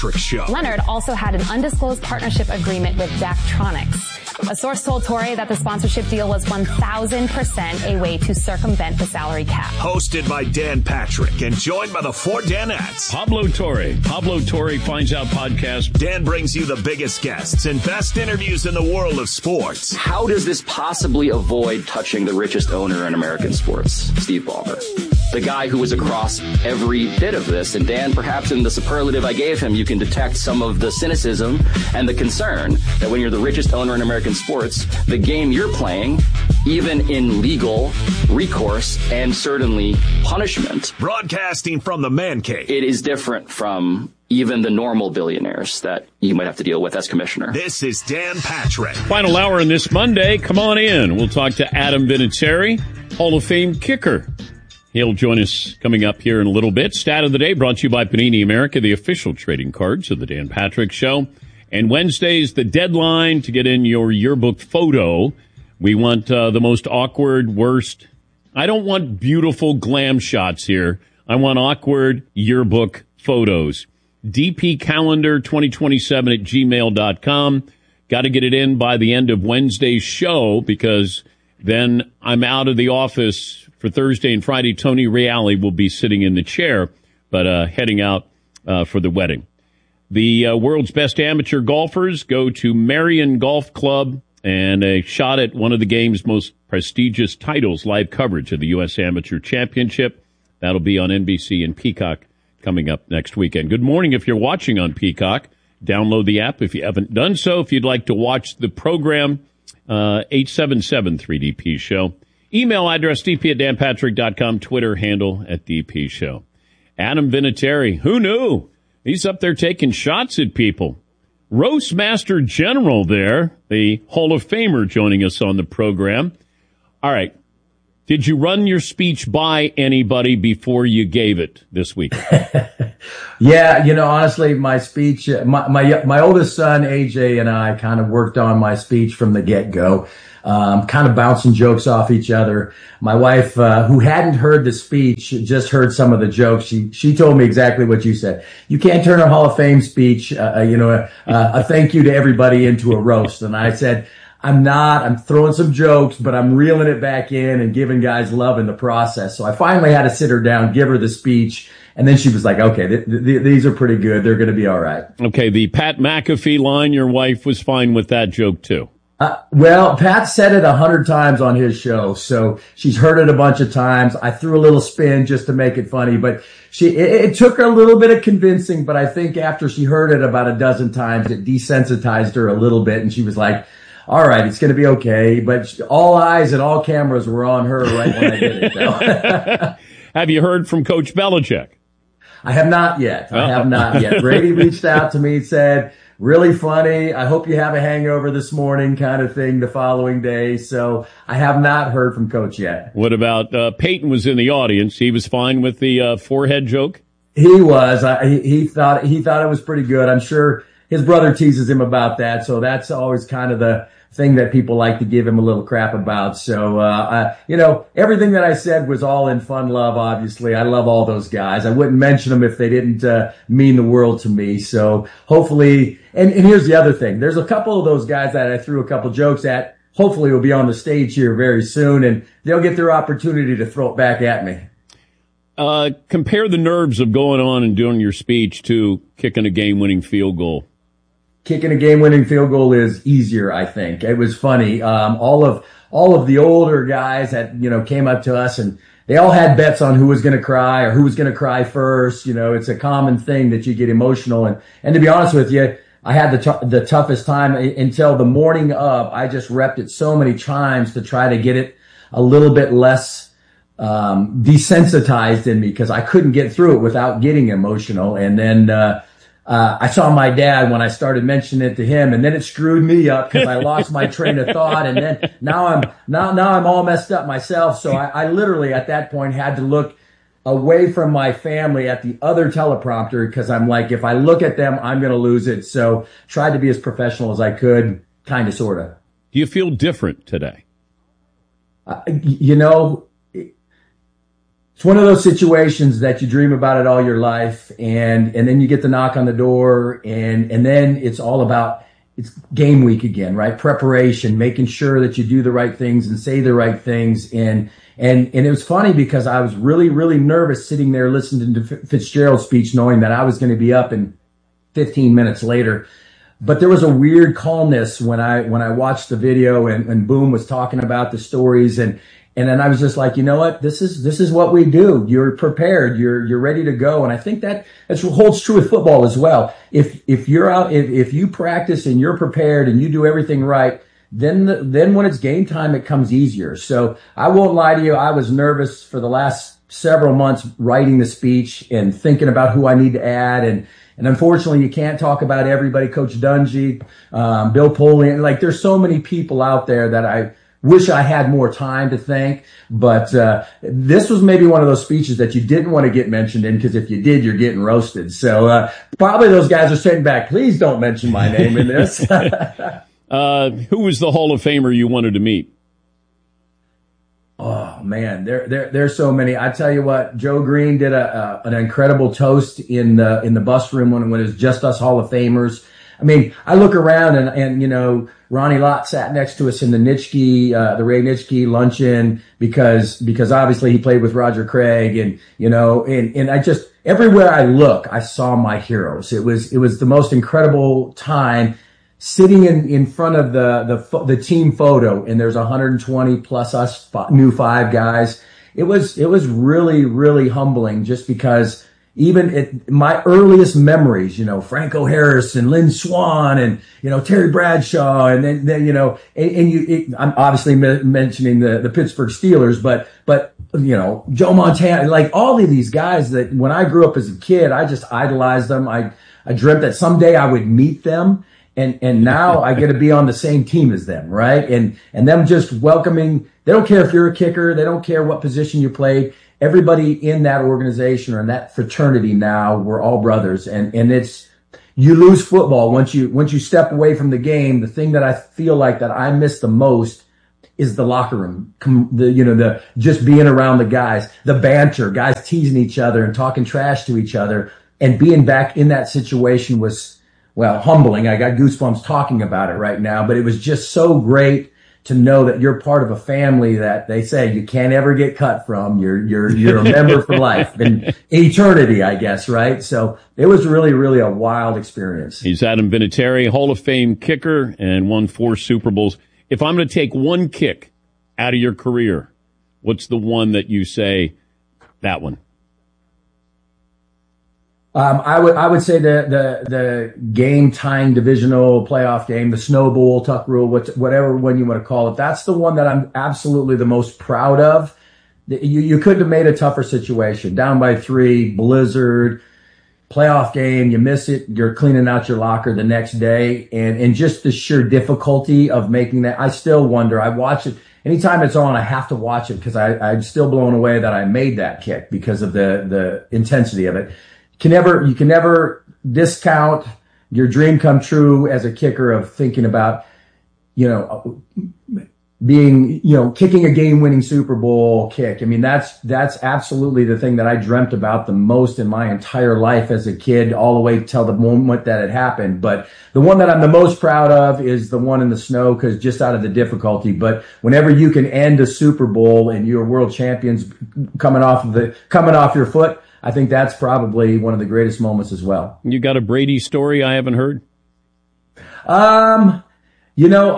Patrick Show. Leonard also had an undisclosed partnership agreement with Daktronics. A source told Torre that the sponsorship deal was 1,000% a way to circumvent the salary cap. Hosted by Dan Patrick and joined by the four Danettes. Pablo Torre. Pablo Torre Finds Out podcast. Dan brings you the biggest guests and best interviews in the world of sports. How does this possibly avoid touching the richest owner in American sports, Steve Ballmer? The guy who was across every bit of this. And Dan, perhaps in the superlative I gave him, you can detect some of the cynicism and the concern that when you're the richest owner in American sports, the game you're playing, even in legal recourse and certainly punishment. Broadcasting from the man cave. It is different from even the normal billionaires that you might have to deal with as commissioner. This is Dan Patrick. Final hour on this Monday. Come on in. We'll talk to Adam Vinatieri, Hall of Fame kicker. He'll join us coming up here in a little bit. Stat of the day brought to you by Panini America, the official trading cards of the Dan Patrick Show. And Wednesday's the deadline to get in your yearbook photo. We want the most awkward, worst. I don't want beautiful glam shots here. I want awkward yearbook photos. dpcalendar2027 at gmail.com. Got to get it in by the end of Wednesday's show because then I'm out of the office for Thursday and Friday. Tony Reale will be sitting in the chair, but heading out for the wedding. The world's best amateur golfers go to Marion Golf Club and a shot at one of the game's most prestigious titles, live coverage of the U.S. Amateur Championship. That'll be on NBC and Peacock coming up next weekend. Good morning if you're watching on Peacock. Download the app if you haven't done so. If you'd like to watch the program, 877-3DP Show. Email address dp at danpatrick.com. Twitter handle at DP Show. Adam Vinatieri, who knew? He's up there taking shots at people. Roastmaster General there, the Hall of Famer joining us on the program. All right. Did you run your speech by anybody before you gave it this week? Yeah, honestly, my speech, my oldest son, AJ, and I kind of worked on my speech from the get-go. Kind of bouncing jokes off each other. My wife, who hadn't heard the speech, just heard some of the jokes. She told me exactly what you said. You can't turn a Hall of Fame speech, a thank you to everybody into a roast. And I said, I'm throwing some jokes, but I'm reeling it back in and giving guys love in the process. So I finally had to sit her down, give her the speech. And then she was like, okay, these are pretty good. They're going to be all right. Okay. The Pat McAfee line, your wife was fine with that joke too. Well, Pat said it 100 times on his show, so she's heard it a bunch of times. I threw a little spin just to make it funny, but it took her a little bit of convincing, but I think after she heard it about a dozen times, it desensitized her a little bit, and she was like, all right, it's going to be okay. But all eyes and all cameras were on her right when I did it, though. Have you heard from Coach Belichick? I have not yet. Brady reached out to me and said, really funny. I hope you have a hangover this morning kind of thing the following day. So I have not heard from Coach yet. What about Peyton was in the audience. He was fine with the forehead joke? He was. He thought it was pretty good. I'm sure his brother teases him about that. So that's always kind of the thing that people like to give him a little crap about. So, everything that I said was all in fun love, obviously. I love all those guys. I wouldn't mention them if they didn't mean the world to me. So hopefully, and here's the other thing. There's a couple of those guys that I threw a couple jokes at. Hopefully will be on the stage here very soon, and they'll get their opportunity to throw it back at me. Compare the nerves of going on and doing your speech to kicking a game-winning field goal. Kicking a game-winning field goal is easier, I think. It was funny. All of the older guys that, came up to us and they all had bets on who was going to cry or who was going to cry first. It's a common thing that you get emotional. And to be honest with you, I had the toughest time until the morning of. I just repped it so many times to try to get it a little bit less desensitized in me because I couldn't get through it without getting emotional. And then I saw my dad when I started mentioning it to him, and then it screwed me up because I lost my train of thought. And then now I'm all messed up myself. So I literally at that point had to look away from my family at the other teleprompter because I'm like, if I look at them, I'm going to lose it. So tried to be as professional as I could, kind of, sort of. Do you feel different today? it's one of those situations that you dream about it all your life, and then you get the knock on the door, and then it's all about, it's game week again, right? Preparation, making sure that you do the right things and say the right things. And it was funny because I was really, really nervous sitting there listening to Fitzgerald's speech, knowing that I was going to be up in 15 minutes later. But there was a weird calmness when I watched the video and Boom was talking about the stories, and then I was just like, you know what? This is what we do. You're prepared. You're ready to go. And I think that holds true with football as well. If you're out, if you practice and you're prepared and you do everything right, then when it's game time, it comes easier. So I won't lie to you. I was nervous for the last several months writing the speech and thinking about who I need to add. And unfortunately, you can't talk about everybody. Coach Dungy, Bill Polian, like there's so many people out there that I wish I had more time to thank, but this was maybe one of those speeches that you didn't want to get mentioned in, because if you did, you're getting roasted. So probably those guys are sitting back, please don't mention my name in this. Who was the Hall of Famer you wanted to meet? Oh man, there's so many. I tell you what, Joe Green did an incredible toast in the bus room when it was just us Hall of Famers. I mean, I look around and you know, Ronnie Lott sat next to us in the Nitschke, the Ray Nitschke luncheon because obviously he played with Roger Craig, and you know, and I just, everywhere I look, I saw my heroes. It was the most incredible time sitting in front of the team photo, and there's 120 plus us new five guys. It was really, really humbling, just because even my earliest memories, you know, Franco Harris and Lynn Swann and, you know, Terry Bradshaw, and then you know, I'm obviously mentioning the Pittsburgh Steelers, but, you know, Joe Montana, like all of these guys that when I grew up as a kid, I just idolized them. I dreamt that someday I would meet them. And now I get to be on the same team as them, right? And them just welcoming, they don't care if you're a kicker, they don't care what position you played. Everybody in that organization or in that fraternity now, we're all brothers. And it's, you lose football once you step away from the game. The thing that I feel like that I miss the most is the locker room, the just being around the guys, the banter, guys teasing each other and talking trash to each other, and being back in that situation was, well, humbling. I got goosebumps talking about it right now, but it was just so great to know that you're part of a family that they say you can't ever get cut from. You're a member for life and eternity, I guess, right? So it was really, really a wild experience. He's Adam Vinatieri, Hall of Fame kicker, and won 4 Super Bowls. If I'm going to take one kick out of your career, what's the one that you say, that one? I would say the game tying divisional playoff game, the Snow Bowl, Tuck Rule, whatever one you want to call it. That's the one that I'm absolutely the most proud of. You couldn't have made a tougher situation. Down by 3, blizzard, playoff game, you miss it, you're cleaning out your locker the next day, and just the sheer difficulty of making that. I still wonder. I watch it. Anytime it's on, I have to watch it because I'm still blown away that I made that kick because of the intensity of it. You can never discount your dream come true as a kicker of thinking about, you know, being, you know, kicking a game-winning Super Bowl kick. I mean, that's absolutely the thing that I dreamt about the most in my entire life as a kid, all the way till the moment that it happened. But the one that I'm the most proud of is the one in the snow, because just out of the difficulty. But whenever you can end a Super Bowl and you're world champions coming off your foot, I think that's probably one of the greatest moments as well. You got a Brady story I haven't heard? You know,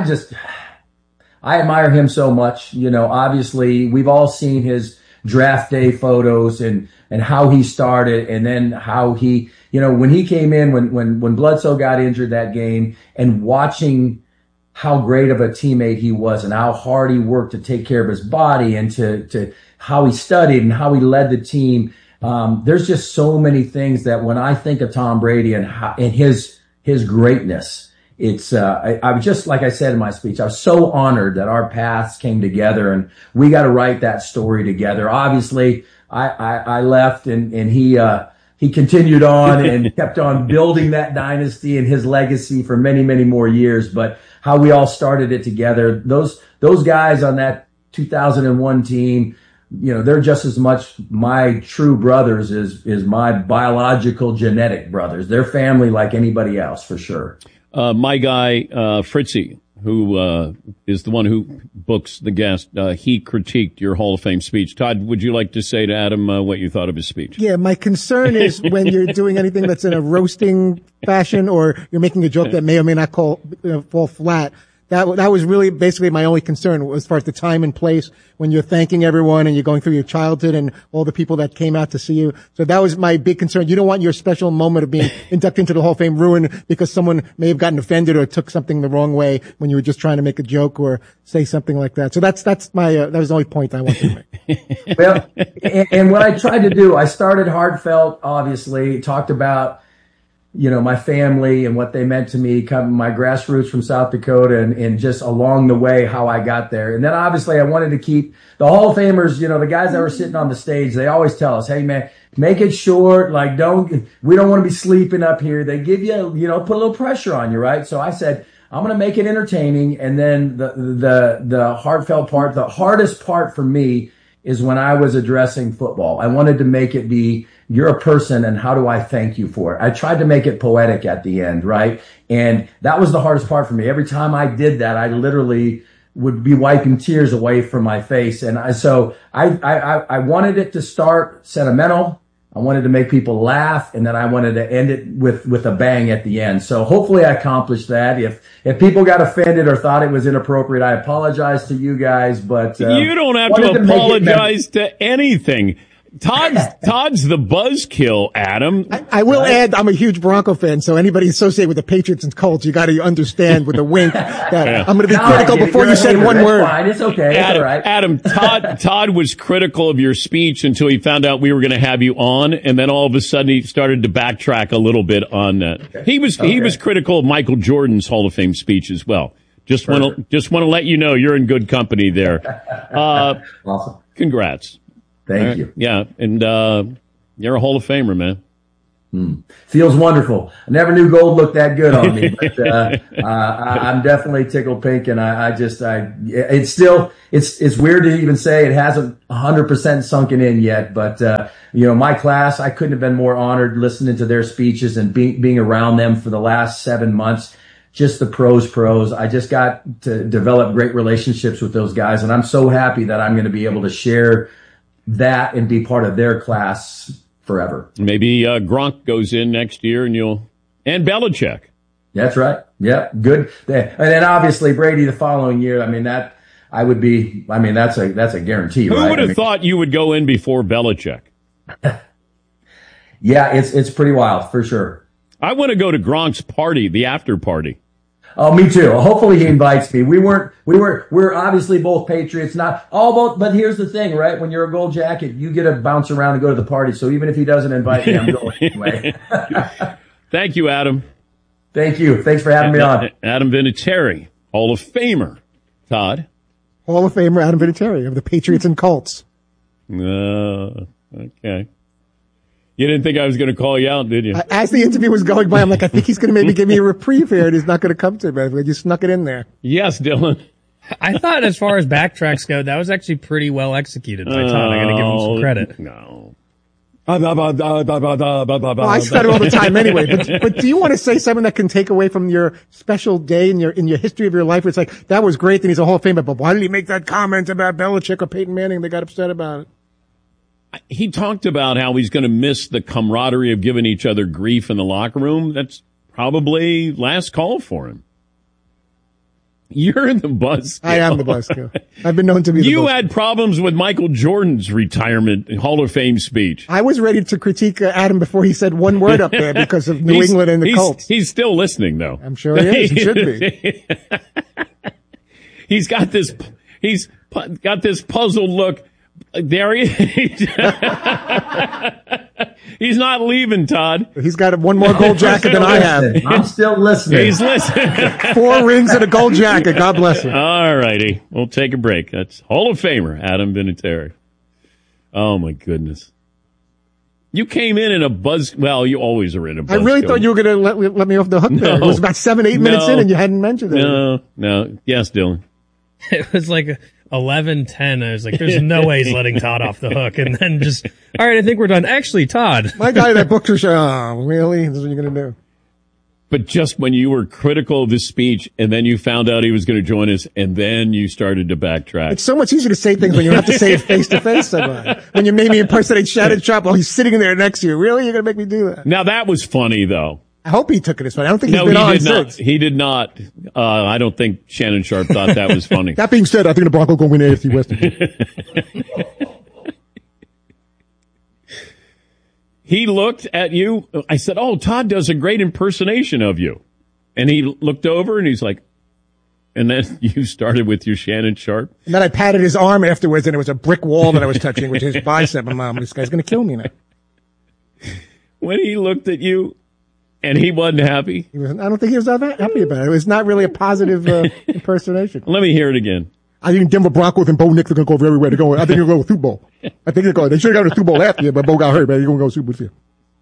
I admire him so much. You know, obviously we've all seen his draft day photos and how he started, and then how he, you know, when he came in, when Bledsoe got injured that game, and watching how great of a teammate he was and how hard he worked to take care of his body, and to how he studied and how he led the team. There's just so many things that when I think of Tom Brady and his greatness, it's, I was just, like I said in my speech, I was so honored that our paths came together and we got to write that story together. Obviously, I left and he continued on and kept on building that dynasty and his legacy for many, many more years. But how we all started it together, those guys on that 2001 team, they're just as much my true brothers as my biological genetic brothers. They're family like anybody else, for sure. My guy, Fritzy, who is the one who books the guest, he critiqued your Hall of Fame speech. Todd, would you like to say to Adam what you thought of his speech? Yeah, my concern is when you're doing anything that's in a roasting fashion or you're making a joke that may or may not fall flat. That was really basically my only concern as far as the time and place when you're thanking everyone and you're going through your childhood and all the people that came out to see you. So that was my big concern. You don't want your special moment of being inducted into the Hall of Fame ruined because someone may have gotten offended or took something the wrong way when you were just trying to make a joke or say something like that. So that's my, that was the only point I wanted to make. Well, and what I tried to do, I started heartfelt, obviously, talked about, my family and what they meant to me, my grassroots from South Dakota and just along the way, how I got there. And then obviously I wanted to keep the Hall of Famers, the guys that were sitting on the stage, they always tell us, hey man, make it short. Like we don't want to be sleeping up here. They give you, put a little pressure on you, right? So I said, I'm going to make it entertaining. And then the heartfelt part, the hardest part for me is when I was addressing football. I wanted to make it be, you're a person and how do I thank you for it? I tried to make it poetic at the end, right? And that was the hardest part for me. Every time I did that, I literally would be wiping tears away from my face. And I wanted it to start sentimental. I wanted to make people laugh, and then I wanted to end it with a bang at the end. So hopefully I accomplished that. If people got offended or thought it was inappropriate, I apologize to you guys, but you don't have to apologize to anything. Todd's the buzzkill, Adam. I will add, I'm a huge Bronco fan, so anybody associated with the Patriots and Colts, you got to understand with a wink that I'm going to be critical before you said one word. Fine. It's okay. It's all right. Adam, Todd was critical of your speech until he found out we were going to have you on, and then all of a sudden he started to backtrack a little bit on that. Okay. He was critical of Michael Jordan's Hall of Fame speech as well. Just want to let you know you're in good company there. Awesome. Congrats. Thank you. Yeah, and you're a Hall of Famer, man. Feels wonderful. I never knew gold looked that good on me, but I'm definitely tickled pink, and it's weird to even say it hasn't 100% sunken in yet. But my class, I couldn't have been more honored listening to their speeches and being around them for the last 7 months. Just the pros. I just got to develop great relationships with those guys, and I'm so happy that I'm going to be able to share that and be part of their class forever. Maybe Gronk goes in next year and Belichick. That's right. Yeah, good. And then obviously Brady the following year. I mean, that's a guarantee, right? Who would have thought you would go in before Belichick? Yeah, it's pretty wild for sure. I want to go to Gronk's party, the after party. Oh, me too. Hopefully he invites me. We're obviously both Patriots, not all both, but here's the thing, right? When you're a Gold Jacket, you get to bounce around and go to the party. So even if he doesn't invite me, I'm going anyway. Thank you, Adam. Thank you. Thanks for having me on. Adam Vinatieri, Hall of Famer. Todd? Hall of Famer Adam Vinatieri of the Patriots and Colts. Okay. You didn't think I was going to call you out, did you? As the interview was going by, I'm like, I think he's going to maybe give me a reprieve here, and he's not going to come to it, but you snuck it in there. Yes, Dylan. I thought as far as backtracks go, that was actually pretty well executed by Todd. I got to give him some credit. No. Well, I stutter all the time anyway, but do you want to say something that can take away from your special day in your history of your life? It's like, that was great, and he's a Hall of Famer, but why did he make that comment about Belichick or Peyton Manning? They got upset about it. He talked about how he's going to miss the camaraderie of giving each other grief in the locker room. That's probably last call for him. You're the buzzkill. I am the buzzkill. I've been known to be the buzzkill. You had problems with Michael Jordan's retirement Hall of Fame speech. I was ready to critique Adam before he said one word up there because of New England and the Colts. He's still listeling, though. I'm sure he is. He should be. He's got this puzzled look. There he is. He's not leaving, Todd. He's got one more gold jacket than I have. I'm still listening. He's listening. 4 rings and a gold jacket. God bless him. All righty. We'll take a break. That's Hall of Famer Adam Vinatieri. Oh, my goodness. You came in a buzz. Well, you always are in a buzz. I really thought you were going to let me off the hook there. It was about 7-8 minutes in and you hadn't mentioned it. No. Yes, Dylan. It was like 11-10. I was like, there's no way he's letting Todd off the hook. And then just, all right, I think we're done. Actually, Todd. My guy that booked her, oh, really? This is what you're going to do? But just when you were critical of his speech and then you found out he was going to join us and then you started to backtrack. It's so much easier to say things when you don't have to say it face to face. When you made me impersonate Shannon Sharpe while he's sitting there next to you. Really? You're going to make me do that? Now that was funny though. I hope he took it as funny. I don't think he's been on since. He did not. I don't think Shannon Sharpe thought that was funny. That being said, I think the Broncos going to win AFC West. He looked at you. I said, "Oh, Todd does a great impersonation of you." And he looked over and he's like, and then you started with your Shannon Sharpe. And then I patted his arm afterwards and it was a brick wall that I was touching with his bicep. And Mom, this guy's going to kill me now. When he looked at you and he wasn't happy. I don't think he was that happy about it. It was not really a positive impersonation. Let me hear it again. I think Denver Broncos and Bo Nix are going to go everywhere. They're going. I think they're going to go Super Bowl. I think they're going. They should have gone to Super Bowl last year, but Bo got hurt. But they're going to go Super Bowl.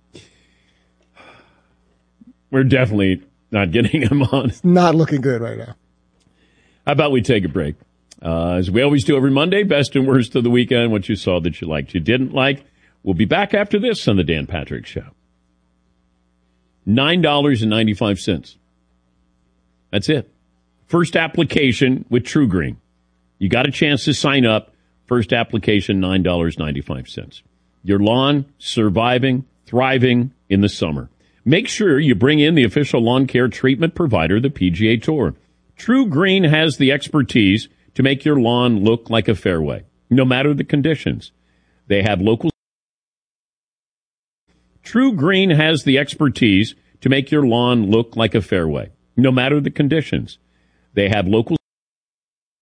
We're definitely not getting him on. It's not looking good right now. How about we take a break? As we always do every Monday, best and worst of the weekend, what you saw that you liked, you didn't like. We'll be back after this on the Dan Patrick Show. $9.95. That's it. First application with True Green. You got a chance to sign up. First application, $9.95. Your lawn surviving, thriving in the summer. Make sure you bring in the official lawn care treatment provider, the PGA Tour. True Green has the expertise to make your lawn look like a fairway, no matter the conditions. They have local. True Green has the expertise to make your lawn look like a fairway, no matter the conditions. They have local